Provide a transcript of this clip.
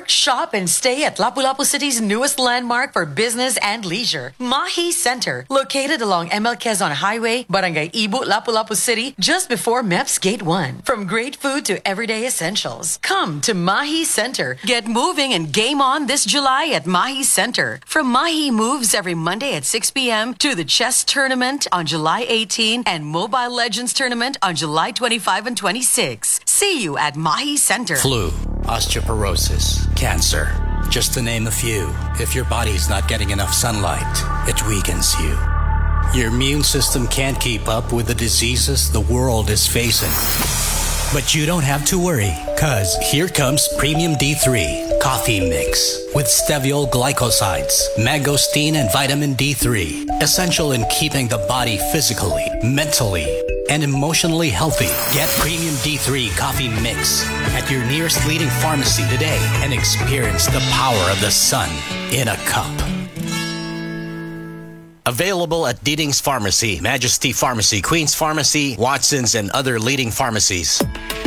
Work, shop, and stay at Lapu-Lapu City's newest landmark for business and leisure, Mahi Center, located along ML Quezon Highway, Barangay Ibu, Lapu-Lapu City, just before MEPS Gate 1. From great food to everyday essentials, come to Mahi Center. Get moving and game on this July at Mahi Center. From Mahi Moves every Monday at 6 p.m. to the chess tournament on July 18 and Mobile Legends tournament on July 25 and 26. See you at Mahi Center. Flu, osteoporosis, cancer, just to name a few. If your body's not getting enough sunlight, it weakens you. Your immune system can't keep up with the diseases the world is facing. But you don't have to worry, cause here comes Premium D3 Coffee Mix with steviol glycosides, mangosteen, and vitamin D3. Essential in keeping the body physically, mentally, and emotionally healthy. Get Premium D3 Coffee Mix at your nearest leading pharmacy today and experience the power of the sun in a cup. Available at Deeding's Pharmacy, Majesty Pharmacy, Queen's Pharmacy, Watson's, and other leading pharmacies.